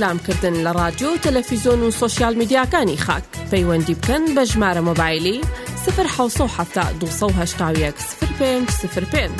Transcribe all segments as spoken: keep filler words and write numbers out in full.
ڕیکلامکردن لە رادیۆ و تەلەڤیزۆن و سۆشیال میدیاکانی خاک. پەیوەندی بکەن بە ژمارە مۆبایلی صفر حوت هەفتا دوو هەشتا یەک صفر پێنج صفر پێنج.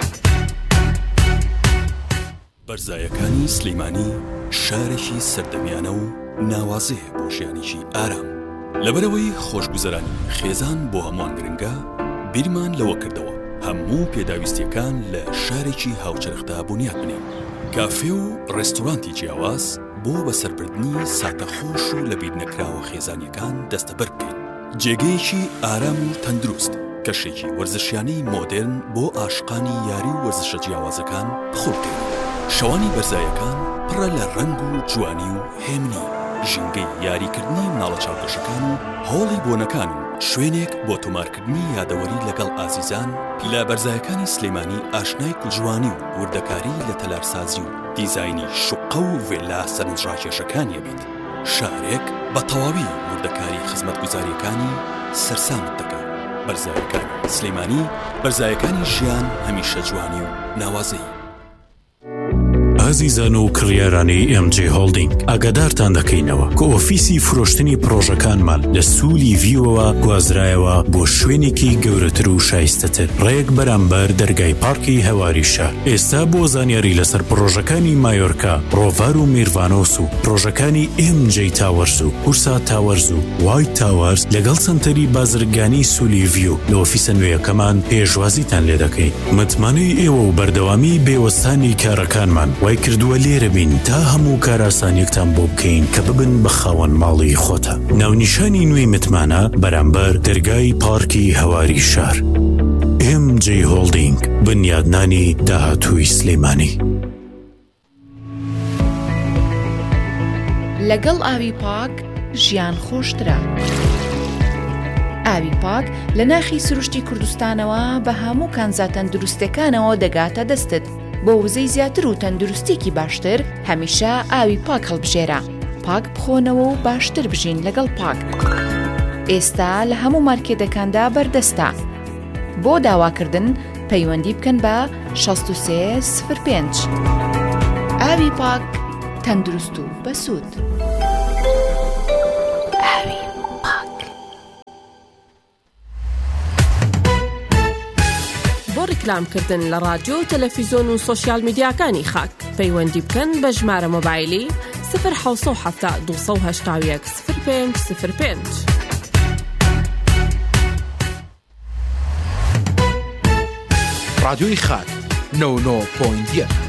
بەرزایەکانی سلەیمانی شارێکی سەردەمیانە و ناوازەیە بۆ ژیانێکی ئارام. لەبەرەوەی خۆشگوزەرانی خێزان بۆ هەمووان گرنگە، بیرمان لەوە کردەوە هەموو پێداویستیەکان لە شارێکی هاوچەرخدا بنیاد بنێن. کافێ و ڕێستۆرانتی جیاواز بۆ بەسەربردنی ساتەخۆش و لەبیر نەکراوە خێزانیەکان دەستەبەر بکەین. جێگەیەکی ئارام و تەندروست، کەشێکی وەرزشیانەی مۆدێرن بۆ عاشقانی یاری و وەرزشە جیاوازەکان بخۆ بکەین. شەوانی بەرزایەکان پڕە لە ڕەنگ و جوانی و هێمنی، ژینگەی یاریکردنی مناڵە چاوکەشەکان و هۆڵی بۆنەکان و شوێنێک بۆ تۆمارکردنی یادەوەری لەگەڵ ئازیزان. لە بەرزایەکانی سلەیمانی ئاشنای کوڵجوانی و وردەکاری لە تەلارسازی و دیزاینی شوقە و ڤێلا سەرنجڕاکێشەکانیە بیت. شارێک بە تەواوی وردەکاری خزمەتگوزاریەکانی سەرسامت دەکات. بەرزایەکانی سلەیمانی، بەرزایەکانی ژیان هەمیشە جوانی و ناوازەی. ئازیزان و کڕیارانی ئێم جێ هۆڵدینگ، ئاگادارتان دەکەینەوە کە ئۆفیسی فرۆشتنی پرۆژەکانمان لە سوولی ڤیوەوە گوازرایەوە بۆ شوێنێکی گەورەتر و شایستەتر ڕێک بەرامبەر دەرگای پارکی هەواری شار. ئێستا بۆ زانیاری لەسەر پرۆژەکانی مایۆرکا، ڕۆڤار و میرڤانۆس و پرۆژەکانی ئێم جێ تاوەرز و هورسا تاوەرز و وایت تاوەرز لەگەڵ سنتەری بازرگانی سوولی ڤیو لە ئۆفیسە نوێیەکەمان پێشوازیتان لێ دەکەین. متمانەی ئێوە و بەردەوامی بێوەستانی کارەکانمان وای کردووە لێرە بین تا هەموو کاراسانیەکتان بۆ بکەین کە ببن بە خاوەن ماڵی خۆتە. ناونیشانی نوێی متمانە بەرامبەر دەرگای پارکی هەواری شار. ئێم جێ هۆڵدینگ، بنیادنانی داهاتووی سلەیمانی. لەگەڵ ئاوی پاک ژیان خۆشترە. ئاوی پاک لە ناخی سروشتی کوردستانەوە بە هەموو کانزا تەندروستەکانەوە دەگاتە دەستت. بۆ وزەی زیاتر و تەندروستێکی باشتر هەمیشە ئاوی پاک هەڵبژێرە. پاک بخۆنەوە و باشتر بژین لەگەڵ پاک. ئێستا لە هەموو مارکێتەکاندا بەردەستە. بۆ داواکردن پەیوەندی بکەن بە شەست و سێ صفر پێنج. ئاوی پاک، تەندروست و بەسوود. ئاوی پاک. بۆ ڕیکلامکردن لە رادیۆ و تەلەڤیزۆن و سۆشیال میدیاکانی خاک. پەیوەندی بکەن بە ژمارە مۆبایلی صفر حوت هەفتا دوو هەشتا یەک صفر پێنج صفر پێنج. رادیۆی خاک نەوە و نۆ پۆینت یەک.